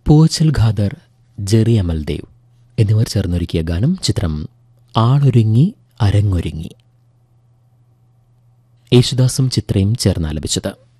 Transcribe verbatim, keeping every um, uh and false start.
പൂച്ചൽ Khader, Jerry Amaldev എന്നിവർ ചേർന്നൊരുക്കിയ ഗാനം. ചിത്രം ആളൊരുങ്ങി അരങ്ങൊരുങ്ങി. യേശുദാസും ചിത്രയും ചേർന്നാലപിച്ചത്.